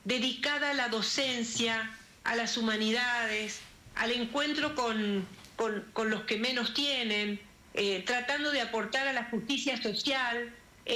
dedicada a la docencia, a las humanidades, al encuentro con los que menos tienen, tratando de aportar a la justicia social.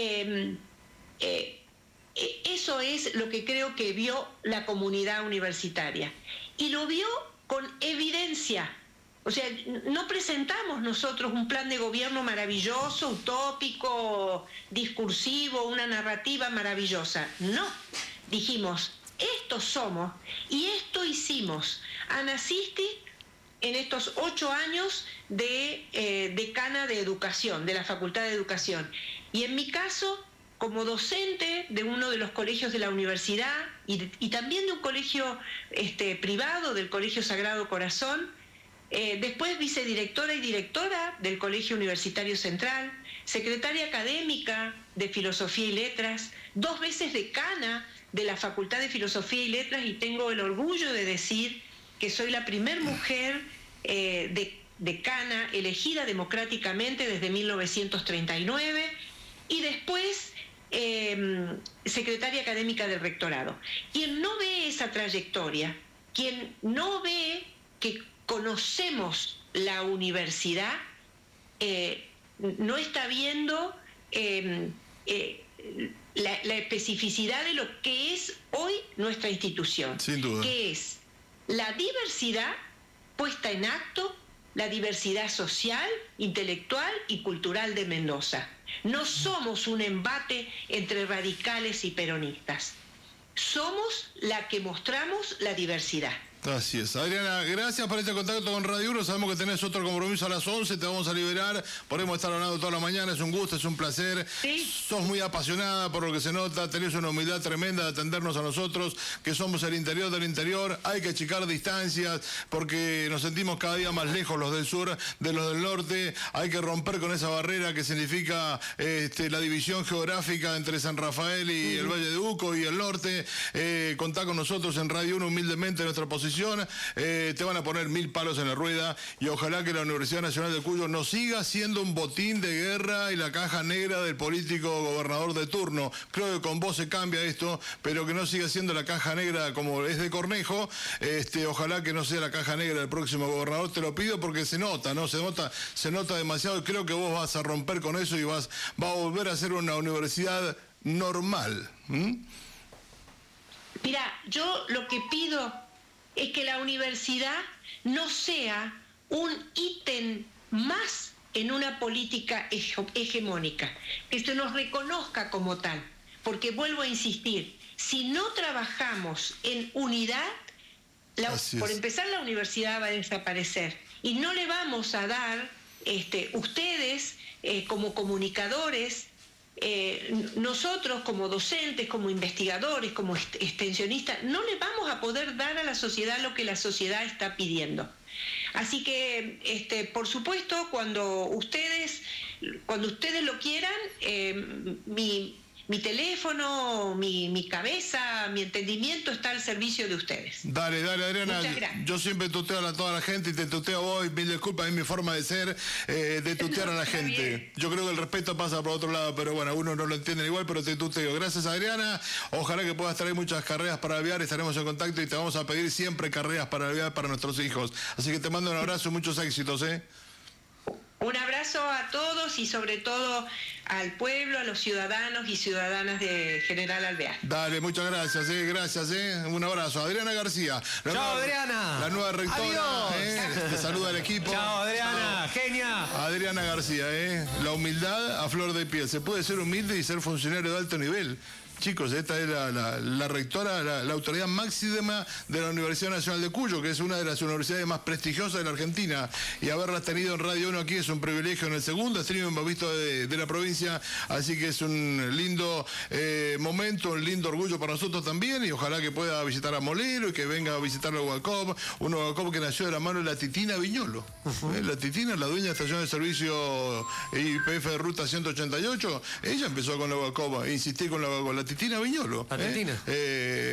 Eso es lo que creo que vio la comunidad universitaria. Y lo vio con evidencia. O sea, no presentamos nosotros un plan de gobierno maravilloso, utópico, discursivo, una narrativa maravillosa. No, dijimos, esto somos y esto hicimos. Ana Sisti, en estos 8 años de decana de educación, de la Facultad de Educación. Y en mi caso, como docente de uno de los colegios de la universidad y también de un colegio privado, del Colegio Sagrado Corazón, después vicedirectora y directora del Colegio Universitario Central, secretaria académica de Filosofía y Letras, 2 veces decana de la Facultad de Filosofía y Letras, y tengo el orgullo de decir que soy la primer mujer decana elegida democráticamente desde 1939, y después secretaria académica del rectorado. Quien no ve esa trayectoria, quien no ve que conocemos la universidad, no está viendo la especificidad de lo que es hoy nuestra institución. Sin duda. Que es la diversidad puesta en acto, la diversidad social, intelectual y cultural de Mendoza. No somos un embate entre radicales y peronistas. Somos la que mostramos la diversidad. Así es. Adriana, gracias por este contacto con Radio 1. Sabemos que tenés otro compromiso a las 11, te vamos a liberar. Podemos estar hablando toda la mañana, es un gusto, es un placer. ¿Sí? Sos muy apasionada por lo que se nota, tenés una humildad tremenda de atendernos a nosotros, que somos el interior del interior. Hay que achicar distancias porque nos sentimos cada día más lejos los del sur de los del norte. Hay que romper con esa barrera que significa la división geográfica entre San Rafael y el Valle de Uco y el norte. Contá con nosotros en Radio 1 humildemente en nuestra posición. Te van a poner 1000 palos en la rueda y ojalá que la Universidad Nacional de Cuyo no siga siendo un botín de guerra y la caja negra del político gobernador de turno. Creo que con vos se cambia esto, pero que no siga siendo la caja negra como es de Cornejo. Ojalá que no sea la caja negra del próximo gobernador, te lo pido porque se nota, ¿no? Se nota demasiado y creo que vos vas a romper con eso y va a volver a ser una universidad normal. Mira, yo lo que pido es que la universidad no sea un ítem más en una política hegemónica, que se nos reconozca como tal, porque vuelvo a insistir, si no trabajamos en unidad, por empezar la universidad va a desaparecer y no le vamos a dar, ustedes como comunicadores, nosotros como docentes, como investigadores, como extensionistas, no le vamos a poder dar a la sociedad lo que la sociedad está pidiendo. Así que, por supuesto, cuando ustedes lo quieran, mi teléfono, mi cabeza, mi entendimiento está al servicio de ustedes. Dale, Adriana. Yo siempre tuteo a toda la gente y te tuteo a vos. Mil disculpas, es mi forma de ser, de tutear a la gente. Bien. Yo creo que el respeto pasa por otro lado, pero bueno, uno no lo entiende igual, pero te tuteo. Gracias, Adriana. Ojalá que puedas traer muchas carreras para aviar. Estaremos en contacto y te vamos a pedir siempre carreras para aviar para nuestros hijos. Así que te mando un abrazo y muchos éxitos, Un abrazo a todos y sobre todo al pueblo, a los ciudadanos y ciudadanas de General Alvear. Dale, muchas gracias, gracias, un abrazo. Adriana García. Chao, Adriana. La nueva rectora. Te saluda el equipo. Chao, Adriana. Chao. Genia. Adriana García, la humildad a flor de piel. Se puede ser humilde y ser funcionario de alto nivel. Chicos, esta es la rectora, la autoridad máxima de la Universidad Nacional de Cuyo, que es una de las universidades más prestigiosas de la Argentina, y haberla tenido en Radio 1 aquí es un privilegio en el segundo stream hemos visto de la provincia, así que es un lindo momento, un lindo orgullo para nosotros también, y ojalá que pueda visitar a Molero y que venga a visitar a Hualcop, un Hualcop que nació de la mano de la Titina Viñolo. La Titina, la dueña de estación de servicio IPF de Ruta 188, ella empezó con la Hualcop, insistí con la Titina Viñolo. Argentina.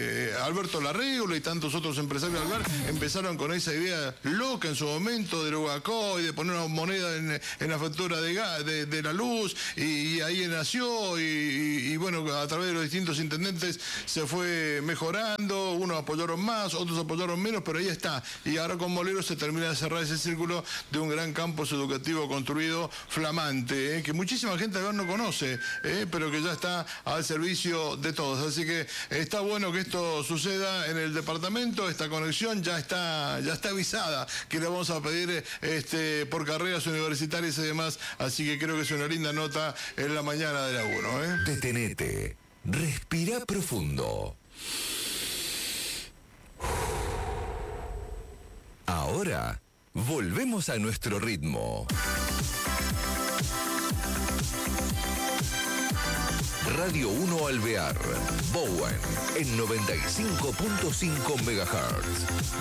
Alberto Larregula y tantos otros empresarios del bar empezaron con esa idea loca en su momento del Ugacoy, de poner una moneda en la factura de la luz, y ahí nació, y bueno, a través de los distintos intendentes se fue mejorando, unos apoyaron más, otros apoyaron menos, pero ahí está. Y ahora con Molero se termina de cerrar ese círculo de un gran campus educativo construido flamante, que muchísima gente no conoce, pero que ya está al servicio de todos. Así que está bueno que esto suceda en el departamento. Esta conexión ya está avisada, que le vamos a pedir por carreras universitarias y demás. Así que creo que es una linda nota en la mañana de la 1. Detenete, respira profundo. Ahora volvemos a nuestro ritmo. Radio 1 Alvear, Bowen, en 95.5 MHz.